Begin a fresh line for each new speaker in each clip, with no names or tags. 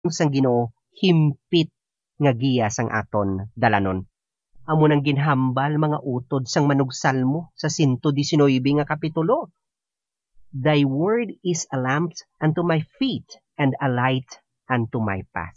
sang Ginoo himpit nga giya sang aton dalanon. Amo nang ginhambal mga utod sang manugsalmo sa 119 nga kapitulo. Thy word is a lamp unto my feet and a light unto my path.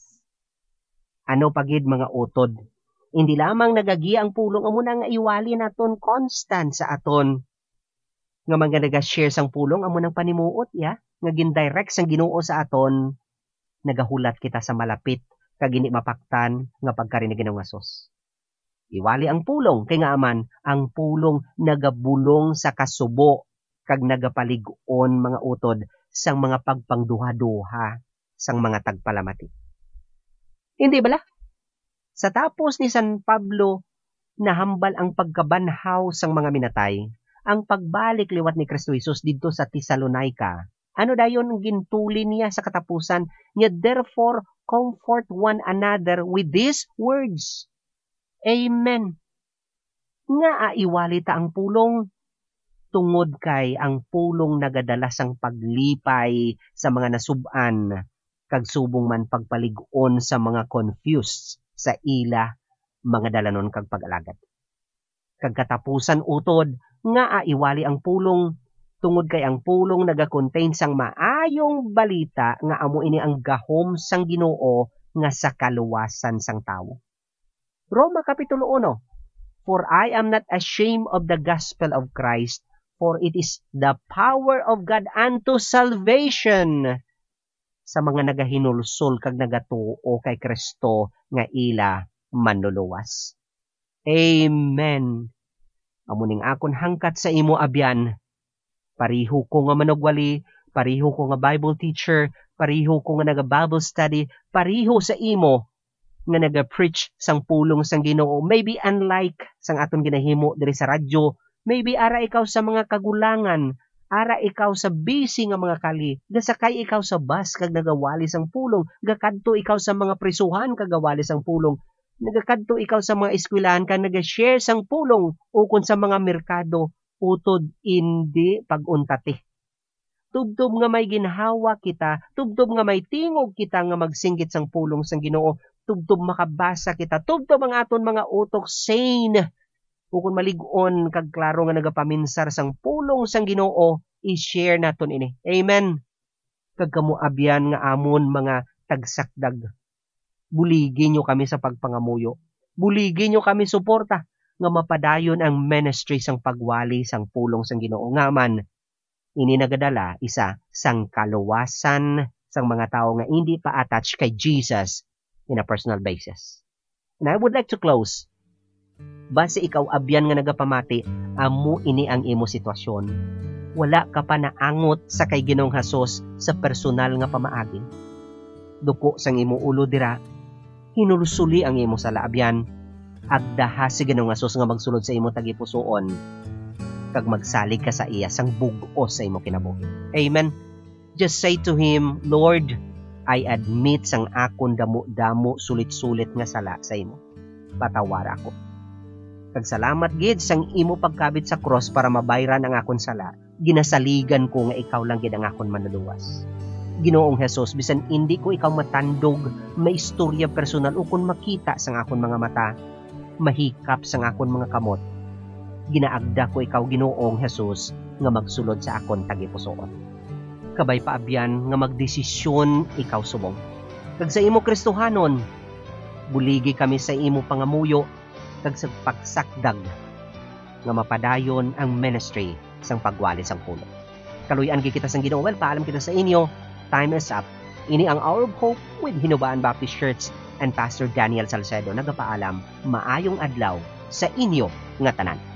Ano pagid mga utod? Hindi lamang nagagiya ang pulong amo na nga iwali naton constant sa aton nga mga naga-share sang pulong amo nang panimuot ya nga gindirect sang Ginoo sa aton, nagahulat kita sa malapit kag hindi mapaktan nga pagkarinig ng Hesus. Iwali ang pulong kay nga aman ang pulong nagabulong sa kasubo kag nagapalig-on mga utod sang mga pagpangduha-duha sang mga tagpalamati. Hindi bala? Sa tapos ni San Pablo nahambal ang pagkabanhaw sang mga minatay, ang pagbalik liwat ni Kristo Jesus didto sa Tesalonica. Ano dayon ang gintulin niya sa katapusan niya, therefore comfort one another with these words. Amen. Nga aiwali ta ang pulong tungod kay ang pulong nagadala sang paglipay sa mga nasub-an kag subong man pagpalig-on sa mga confused sa ila mga dalanon kag pag-alagad. Kag katapusan utod nga aiwali ang pulong tungod kay ang pulong naga-contain sang maayong balita nga amo ini ang gahom sang Ginoo nga sa kaluwasan sang tawo. Roma kapitulo 1. For I am not ashamed of the gospel of Christ, for it is the power of God unto salvation sa mga nagahinulsol kag nagatuo kay Kristo nga ila manluluwas. Amen. Amuning akon hangkat sa imo abyan. Pariho ko nga manugwali, pariho ko nga Bible teacher, pariho ko nga naga-Bible study, pariho sa imo nga naga-preach sang pulong sang Ginoo. Maybe unlike sang aton ginahimo diri sa radyo, maybe ara ikaw sa mga kagulangan, ara ikaw sa busy nga mga kali, gasakay ikaw sa bus kag nagawali sang pulong, gakadto ikaw sa mga prisuhan kag gawali sang pulong, nagakadto ikaw sa mga eskwelahan kag naga-share sang pulong ukon sa mga merkado, utod indi pag-untati. Tubtob nga may ginhawa kita, tubtob nga may tingog kita nga magsinggit sang pulong sang Ginoo, tubtob makabasa kita, tubtob ang aton mga utok sane, ukon malig-on kag klaro nga nagapaminsar sang pulong sang Ginoo, i-share naton ini. Amen. Kag kamo abyan nga amon mga tagsakdag. Buligin nyo kami sa pagpangamuyo. Buligin nyo kami suporta nga mapadayon ang ministry sang pagwali sang pulong sang Ginoo. Nga man, ini nagadala isa sang kaluwasan sang mga tao nga hindi pa attached kay Jesus in a personal basis. And I would like to close. Base ikaw abyan nga nagapamati, amo ini ang imo sitwasyon. Wala ka pa naangot sa kay Ginoong Hesus sa personal nga pamaagi. Duko sang imo ulo dira, hinulusuli ang imo sala abyan, agdaha si Ginoong Hesus nga magsulod sa imo tagipusoon, kag magsalig ka sa iya sang bug-os sa imo kinabuhi. Amen. Just say to Him, Lord, I admit sang akon damo-damo sulit-sulit nga sala sa imo. Patawara ako. Kag salamat gid sang imo pagkabit sa cross para mabayran ang akon sala. Ginasaligan ko nga ikaw lang gid ang akon manluluwas. Ginoong Hesus, bisan hindi ko ikaw matandog, maistorya personal ukon makita sang akon mga mata, mahikap sang akon mga kamot, ginaagda ko ikaw Ginoong Hesus nga magsulod sa akon tagipusoon. Kabay paabyan nga magdesisyon ikaw subong. Kag sa imo Kristohanon, buligi kami sa imo pangamuyo kag sa pagsakdag nga mapadayon ang ministry sang pagwali sang pulong. Kaluyan gid kita sang Ginoo. Well, paalam kita sa inyo. Time is up. Ini ang Hour of Hope with Hinubaan Baptist Church and Pastor Daniel Salcedo. Nagapaalam, maayong adlaw sa inyo nga tanan.